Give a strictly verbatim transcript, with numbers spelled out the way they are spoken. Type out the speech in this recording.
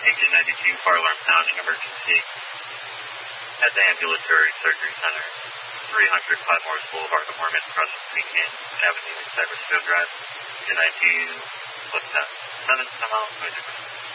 Engine ninety-two, fire alarm sounding, emergency at the Ambulatory Surgery Center, three hundred Podmores Boulevard, apartment across from Pekin Avenue and Cypressfield Drive. Engine ninety-two, what's that? seven, come out, twenty-six.